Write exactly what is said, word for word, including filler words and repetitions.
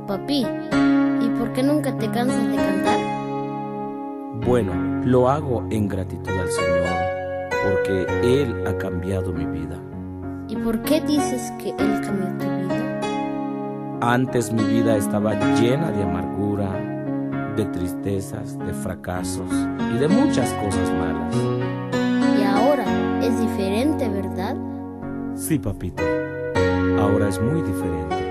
Papi, ¿y por qué nunca te cansas de cantar? Bueno, lo hago en gratitud al Señor, porque Él ha cambiado mi vida. ¿Y por qué dices que Él cambió tu vida? Antes mi vida estaba llena de amargura, de tristezas, de fracasos y de muchas cosas malas. Y ahora es diferente, ¿verdad? Sí, papito, ahora es muy diferente.